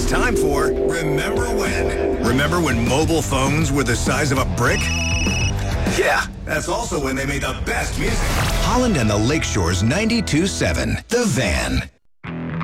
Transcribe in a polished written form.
time for Remember When. Remember when mobile phones were the size of a brick? Yeah, that's also when they made the best music. Holland and the Lakeshore's 92.7, The Van.